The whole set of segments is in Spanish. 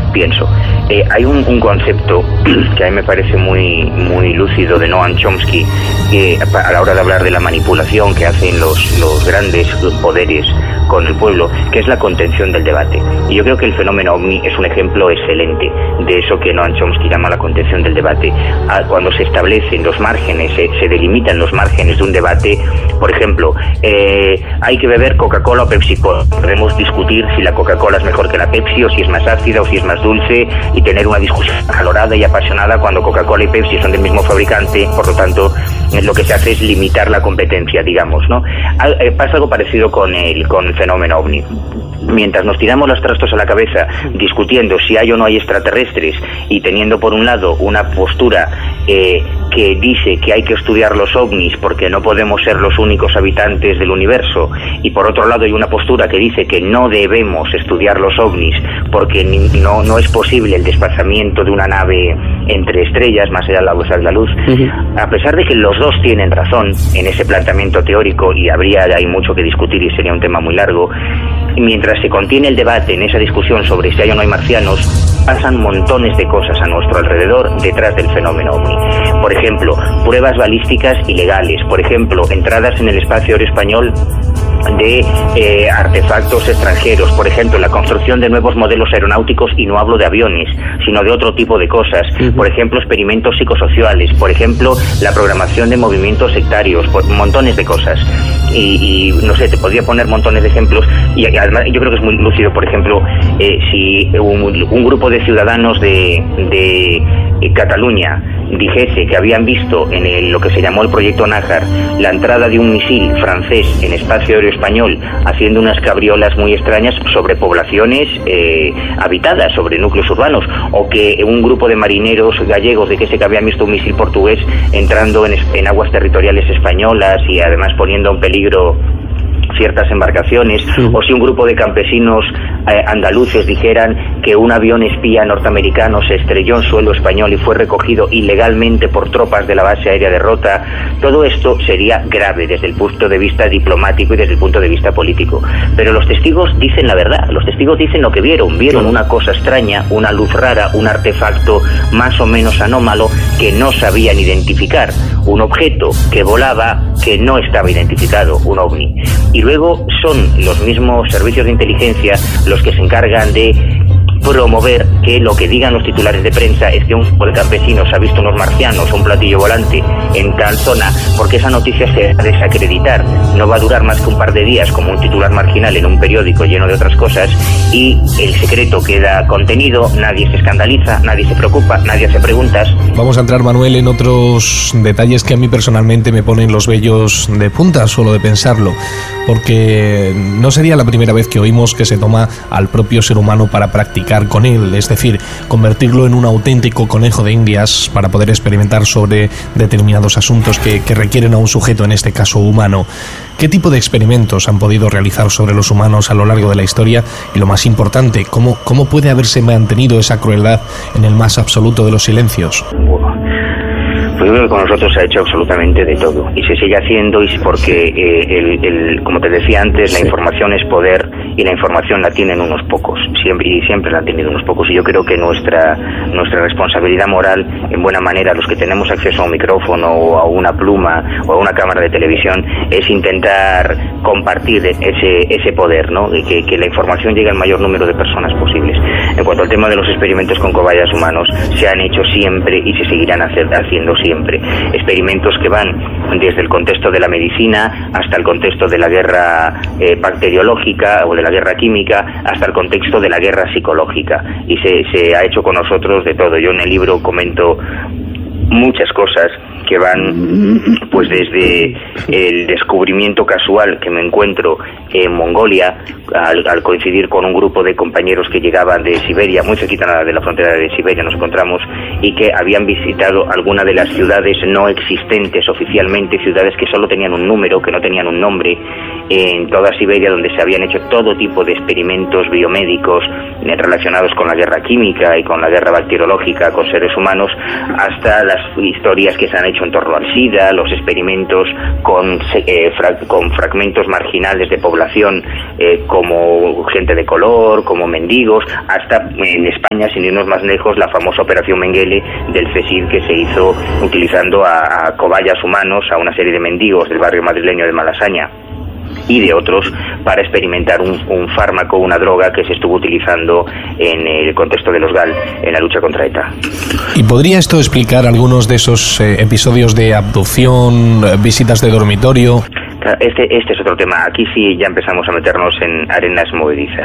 pienso. Hay un concepto que a mí me parece muy lúcido de Noam Chomsky, que a la hora de hablar de la manipulación que hacen los grandes poderes con el pueblo, que es la contención del debate. Y yo creo que el fenómeno OVNI es un ejemplo excelente de eso que Noam Chomsky llama la contención del debate. Cuando se establecen los márgenes, se delimitan los márgenes de un debate, por ejemplo, hay que beber Coca-Cola o Pepsi-Cola. Podemos discutir si la Coca-Cola es mejor que la Pepsi, o si es más ácida, o si es más dulce, y tener una discusión acalorada y apasionada cuando Coca-Cola y Pepsi son del mismo fabricante. Por lo tanto, lo que se hace es limitar la competencia, digamos, ¿no? Pasa algo parecido con el fenómeno OVNI. Mientras nos tiramos los trastos a la cabeza discutiendo si hay o no hay extraterrestres, y teniendo por un lado una postura que dice que hay que estudiar los ovnis porque no podemos ser los únicos habitantes del universo, y por otro lado hay una postura que dice que no debemos estudiar los ovnis porque no es posible el desplazamiento de una nave entre estrellas más allá de la velocidad de la luz. A pesar de que los dos tienen razón en ese planteamiento teórico, y hay mucho que discutir y sería un tema muy largo, mientras se contiene el debate en esa discusión sobre si hay o no hay marcianos, pasan montones de cosas a nuestro alrededor detrás del fenómeno OVNI. Por ejemplo, pruebas balísticas ilegales, por ejemplo, entradas en el espacio aéreo español de artefactos extranjeros, por ejemplo, la construcción de nuevos modelos aeronáuticos, y no hablo de aviones, sino de otro tipo de cosas, por ejemplo, experimentos psicosociales, por ejemplo, la programación de movimientos sectarios, montones de cosas. Y no sé, te podría poner montones de ejemplos, y además yo creo que es muy lúcido. Por ejemplo, si un grupo de ciudadanos de Cataluña dijese que habían visto en lo que se llamó el proyecto Nájar la entrada de un misil francés en espacio aéreo español, haciendo unas cabriolas muy extrañas sobre poblaciones habitadas, sobre núcleos urbanos, o que un grupo de marineros gallegos dijese que habían visto un misil portugués entrando en aguas territoriales españolas y además poniendo en peligro ciertas embarcaciones, o si un grupo de campesinos andaluces dijeran que un avión espía norteamericano se estrelló en suelo español y fue recogido ilegalmente por tropas de la base aérea de Rota. Todo esto sería grave desde el punto de vista diplomático y desde el punto de vista político. Pero los testigos dicen la verdad, los testigos dicen lo que vieron una cosa extraña, una luz rara, un artefacto más o menos anómalo que no sabían identificar, un objeto que volaba que no estaba identificado, un OVNI. Y luego son los mismos servicios de inteligencia los que se encargan de promover que lo que digan los titulares de prensa es que un grupo de campesinos ha visto unos marcianos, un platillo volante en tal zona, porque esa noticia se va a desacreditar. No va a durar más que un par de días como un titular marginal en un periódico lleno de otras cosas, y el secreto queda contenido, nadie se escandaliza, nadie se preocupa, nadie hace preguntas. Vamos a entrar, Manuel, en otros detalles que a mí personalmente me ponen los vellos de punta solo de pensarlo, porque no sería la primera vez que oímos que se toma al propio ser humano para practicar con él, es decir, convertirlo en un auténtico conejo de indias para poder experimentar sobre determinados asuntos que requieren a un sujeto, en este caso humano. ¿Qué tipo de experimentos han podido realizar sobre los humanos a lo largo de la historia? Y lo más importante, ¿cómo puede haberse mantenido esa crueldad en el más absoluto de los silencios? Pues yo creo que con nosotros se ha hecho absolutamente de todo, y se sigue haciendo, y porque como te decía antes, la información es poder, y la información la tienen unos pocos, siempre la han tenido unos pocos, y yo creo que nuestra responsabilidad moral, en buena manera, los que tenemos acceso a un micrófono o a una pluma o a una cámara de televisión, es intentar compartir ese poder, ¿no? Que la información llegue al mayor número de personas posibles. En cuanto al tema de los experimentos con cobayas humanos, se han hecho siempre y se seguirán haciendo siempre. Experimentos que van desde el contexto de la medicina hasta el contexto de la guerra bacteriológica o de la guerra química, hasta el contexto de la guerra psicológica, y se ha hecho con nosotros de todo. Yo en el libro comento muchas cosas que van pues desde el descubrimiento casual que me encuentro en Mongolia al coincidir con un grupo de compañeros que llegaban de Siberia, muy cerquita de la frontera de Siberia nos encontramos, y que habían visitado alguna de las ciudades no existentes oficialmente, ciudades que solo tenían un número, que no tenían un nombre, en toda Siberia, donde se habían hecho todo tipo de experimentos biomédicos relacionados con la guerra química y con la guerra bacteriológica con seres humanos, hasta las las historias que se han hecho en torno al SIDA, los experimentos con fragmentos marginales de población, como gente de color, como mendigos, hasta en España, sin irnos más lejos, la famosa Operación Mengele del CSIC, que se hizo utilizando a cobayas humanos, a una serie de mendigos del barrio madrileño de Malasaña y de otros, para experimentar un fármaco, una droga que se estuvo utilizando en el contexto de los GAL en la lucha contra ETA. ¿Y podría esto explicar algunos de esos episodios de abducción, visitas de dormitorio? Este es otro tema. Aquí sí ya empezamos a meternos en arenas movedizas.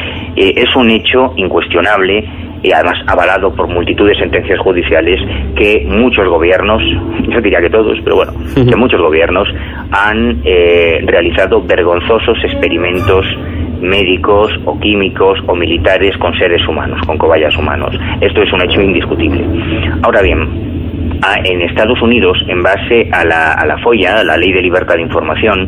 Es un hecho incuestionable y además avalado por multitud de sentencias judiciales que muchos gobiernos, yo diría que todos, pero bueno, que muchos gobiernos han realizado vergonzosos experimentos médicos o químicos o militares con seres humanos, con cobayas humanos. Esto es un hecho indiscutible. Ahora bien, en Estados Unidos, en base a la FOIA, a la Ley de Libertad de Información,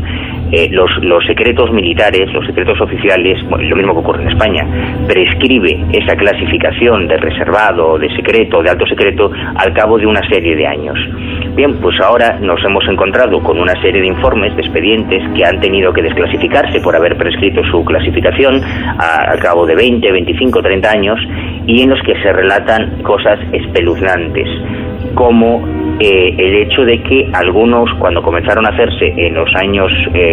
los secretos militares, los secretos oficiales, bueno, lo mismo que ocurre en España, prescribe esa clasificación de reservado, de secreto, de alto secreto, al cabo de una serie de años. Bien, pues ahora nos hemos encontrado con una serie de informes, de expedientes, que han tenido que desclasificarse por haber prescrito su clasificación al cabo de 20, 25, 30 años, y en los que se relatan cosas espeluznantes, como el hecho de que algunos, cuando comenzaron a hacerse en los años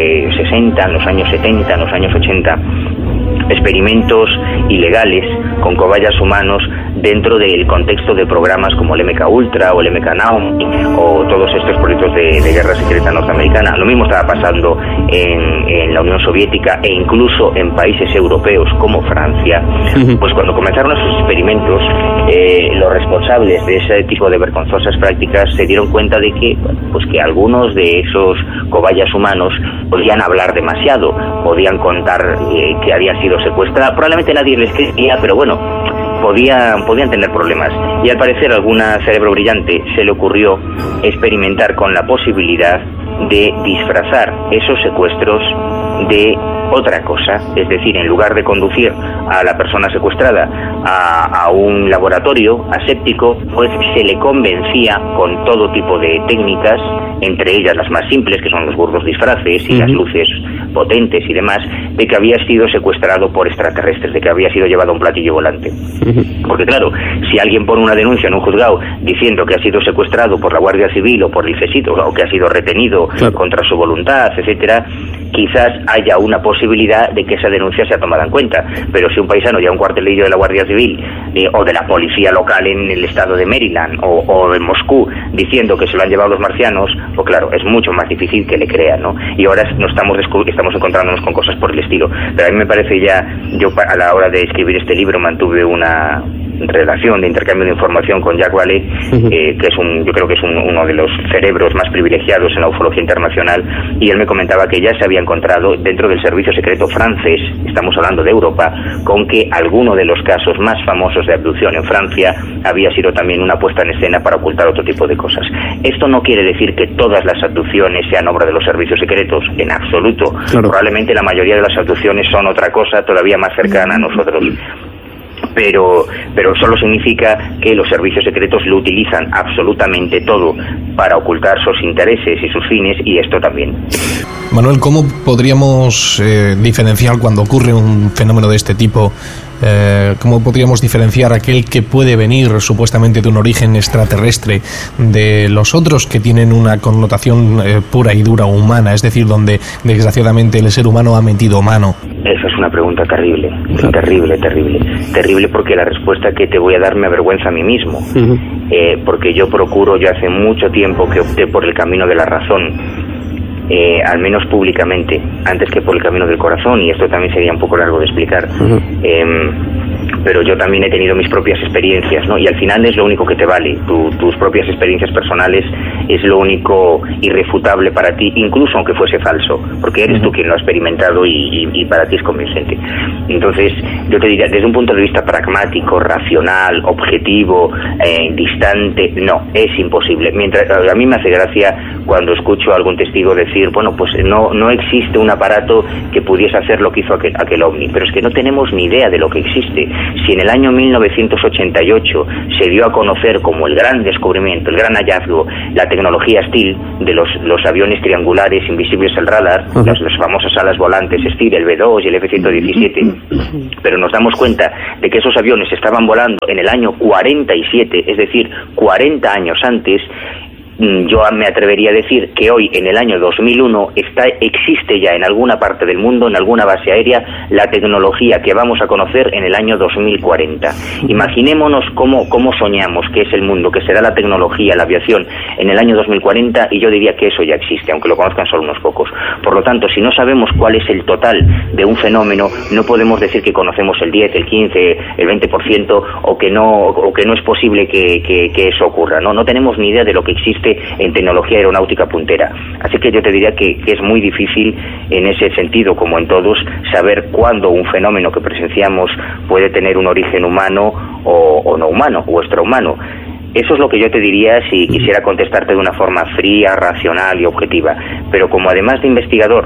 60, en los años 70, en los años 80, experimentos ilegales con cobayas humanos dentro del contexto de programas como el MK Ultra o el MK Naomi o todos estos proyectos de guerra secreta norteamericana. Lo mismo estaba pasando en la Unión Soviética e incluso en países europeos como Francia. Pues cuando comenzaron esos experimentos, los responsables de ese tipo de vergonzosas prácticas se dieron cuenta de que, pues que algunos de esos cobayas humanos podían hablar demasiado, podían contar que habían sido secuestrados. Probablemente nadie les creía, pero bueno, podían tener problemas. Y al parecer a alguna cerebro brillante se le ocurrió experimentar con la posibilidad de disfrazar esos secuestros de otra cosa, es decir, en lugar de conducir a la persona secuestrada a un laboratorio aséptico, pues se le convencía con todo tipo de técnicas, entre ellas las más simples, que son los burdos disfraces y las luces potentes y demás, de que había sido secuestrado por extraterrestres, de que había sido llevado a un platillo volante. Porque claro, si alguien pone una denuncia en un juzgado diciendo que ha sido secuestrado por la Guardia Civil o por el CSIC, o que ha sido retenido contra su voluntad, etcétera, quizás haya una posibilidad de que esa denuncia sea tomada en cuenta. Pero si un paisano lleva un cuartelillo de la Guardia Civil o de la policía local en el estado de Maryland o en Moscú diciendo que se lo han llevado los marcianos, pues claro, es mucho más difícil que le crean, ¿no? Y ahora estamos encontrándonos con cosas por el estilo. Pero a mí me parece yo a la hora de escribir este libro mantuve una relación de intercambio de información con Jacques Vallée, que es yo creo que es uno de los cerebros más privilegiados en la ufología internacional, y él me comentaba que ya se había encontrado dentro del servicio secreto francés, estamos hablando de Europa, con que alguno de los casos más famosos de abducción en Francia había sido también una puesta en escena para ocultar otro tipo de cosas. Esto no quiere decir que todas las abducciones sean obra de los servicios secretos, en absoluto. Claro. Probablemente la mayoría de las abducciones son otra cosa todavía más cercana a nosotros. Pero solo significa que los servicios secretos lo utilizan absolutamente todo para ocultar sus intereses y sus fines, y esto también. Manuel, ¿cómo podríamos diferenciar cuando ocurre un fenómeno de este tipo? ¿Cómo podríamos diferenciar aquel que puede venir supuestamente de un origen extraterrestre de los otros que tienen una connotación pura y dura humana, es decir, donde desgraciadamente el ser humano ha metido mano? Esa es una pregunta terrible, terrible, porque la respuesta que te voy a dar me avergüenza a mí mismo, porque yo hace mucho tiempo que opté por el camino de la razón, al menos públicamente, antes que por el camino del corazón, y esto también sería un poco largo de explicar. Pero yo también he tenido mis propias experiencias, ¿no? Y al final es lo único que te vale, tus propias experiencias personales es lo único irrefutable para ti, incluso aunque fuese falso, porque eres tú quien lo ha experimentado y para ti es convincente. Entonces, yo te diría, desde un punto de vista pragmático, racional, objetivo, distante, no, es imposible. Mientras a mí me hace gracia cuando escucho a algún testigo decir, bueno, pues no existe un aparato que pudiese hacer lo que hizo aquel ovni, pero es que no tenemos ni idea de lo que existe. Si en el año 1988 se dio a conocer como el gran descubrimiento, el gran hallazgo, la tecnología STEAL de los aviones triangulares invisibles al radar, las famosas alas volantes STEAL, el B-2 y el F-117, pero nos damos cuenta de que esos aviones estaban volando en el año 47, es decir, 40 años antes. Yo me atrevería a decir que hoy, en el año 2001, existe ya en alguna parte del mundo, en alguna base aérea, la tecnología que vamos a conocer en el año 2040. Imaginémonos cómo soñamos que es el mundo, que será la tecnología, la aviación, en el año 2040, y yo diría que eso ya existe, aunque lo conozcan solo unos pocos. Por lo tanto, si no sabemos cuál es el total de un fenómeno, no podemos decir que conocemos el 10, el 15, el 20%, o que no es posible que eso ocurra. No tenemos ni idea de lo que existe en tecnología aeronáutica puntera. Así que yo te diría que es muy difícil en ese sentido, como en todos, saber cuándo un fenómeno que presenciamos puede tener un origen humano o no humano, o extrahumano. Eso es lo que yo te diría si quisiera contestarte de una forma fría, racional y objetiva. Pero como además de investigador,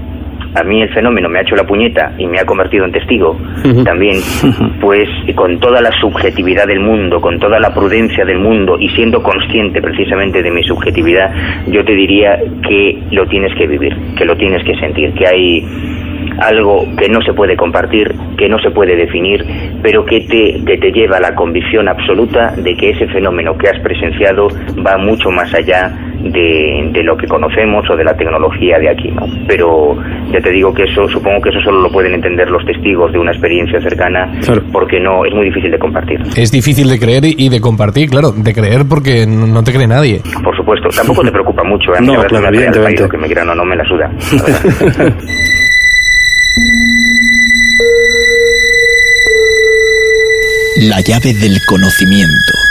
a mí el fenómeno me ha hecho la puñeta y me ha convertido en testigo también, pues con toda la subjetividad del mundo, con toda la prudencia del mundo y siendo consciente precisamente de mi subjetividad, yo te diría que lo tienes que vivir, que lo tienes que sentir, que hay algo que no se puede compartir, que no se puede definir, pero que te lleva a la convicción absoluta de que ese fenómeno que has presenciado va mucho más allá de lo que conocemos o de la tecnología de aquí, ¿no? Pero ya te digo que supongo que eso solo lo pueden entender los testigos de una experiencia cercana, claro, porque no es muy difícil de compartir. Es difícil de creer y de compartir, claro, de creer porque no te cree nadie. Por supuesto, tampoco te preocupa mucho, ¿eh? No, claro, evidentemente. Que me crean o no me la suda. La llave del conocimiento.